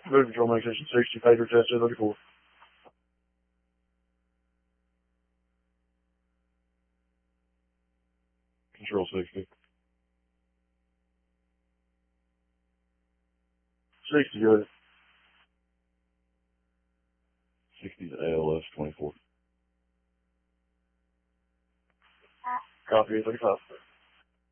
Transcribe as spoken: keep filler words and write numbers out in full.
Move control main station sixty, pager test two thirty-four. Control sixty. sixty, good. sixty to A L S twenty-four. Copy, eight thirty-five.